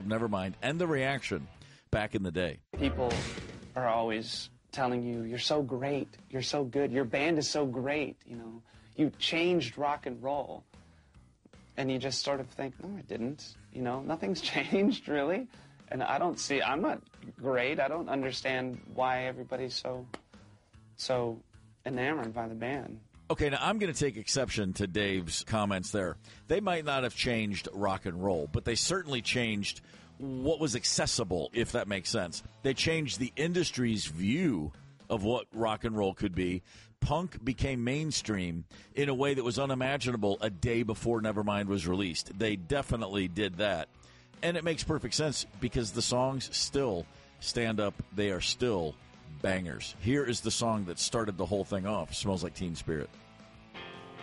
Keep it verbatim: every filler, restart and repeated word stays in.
Nevermind and the reaction back in the day. People are always telling you, you're so great, you're so good, your band is so great, you know, you changed rock and roll. And you just sort of think, no, I didn't, you know, nothing's changed, really. And I don't see, I'm not great, I don't understand why everybody's so, so enamored by the band. Okay, now I'm going to take exception to Dave's comments there. They might not have changed rock and roll, but they certainly changed what was accessible, if that makes sense. They changed the industry's view of what rock and roll could be. Punk became mainstream in a way that was unimaginable a day before Nevermind was released. They definitely did that. And it makes perfect sense because the songs still stand up. They are still bangers. Here is the song that started the whole thing off, Smells Like Teen Spirit.